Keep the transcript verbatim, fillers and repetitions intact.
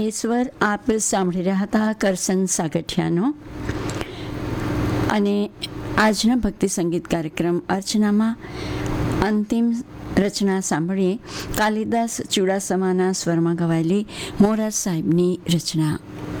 એ સ્વર આપ સાંભળી રહ્યા હતા કરસન સાગઠિયાનો. અને આજના ભક્તિ સંગીત કાર્યક્રમ અર્ચનામાં અંતિમ રચના સાંભળીએ કાલિદાસ ચુડાસમાના સ્વરમાં ગવાયેલી મોરાર સાહેબની રચના.